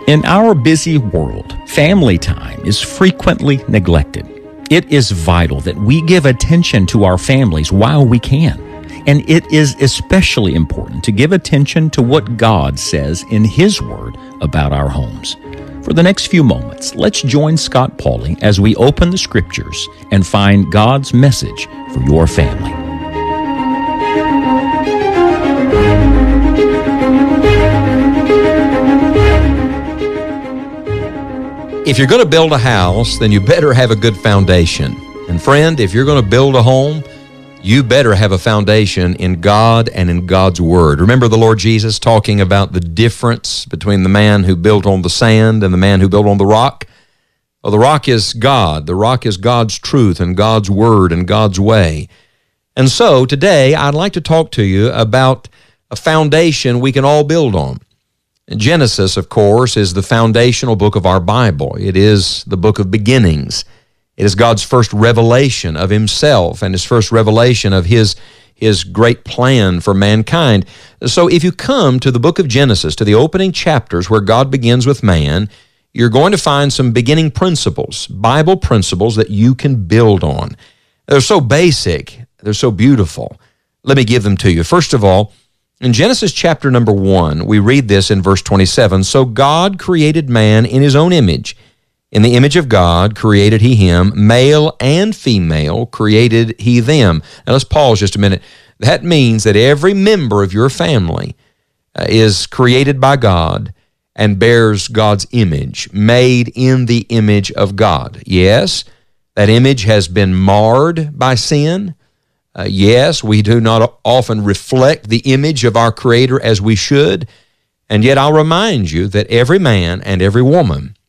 In our busy world, family time is frequently neglected. It is vital that we give attention to our families while we can. And it is especially important to give attention to what God says in His Word about our homes. For the next few moments, let's join Scott Pauley as we open the Scriptures and find God's message for your family. If you're going to build a house, then you better have a good foundation. And friend, if you're going to build a home, you better have a foundation in God and in God's Word. Remember the Lord Jesus talking about the difference between the man who built on the sand and the man who built on the rock? Well, the rock is God. The rock is God's truth and God's Word and God's way. And so today, I'd like to talk to you about a foundation we can all build on. Genesis, of course, is the foundational book of our Bible. It is the book of beginnings. It is God's first revelation of Himself and His first revelation of His great plan for mankind. So if you come to the book of Genesis, to the opening chapters where God begins with man, you're going to find some beginning principles, Bible principles that you can build on. They're so basic. They're so beautiful. Let me give them to you. First of all, in Genesis chapter number 1, we read this in verse 27, "So God created man in His own image. In the image of God created He him, male and female created He them." Now let's pause just a minute. That means that every member of your family is created by God and bears God's image, made in the image of God. Yes, that image has been marred by sin. Yes, we do not often reflect the image of our Creator as we should. And yet I'll remind you that every man and every woman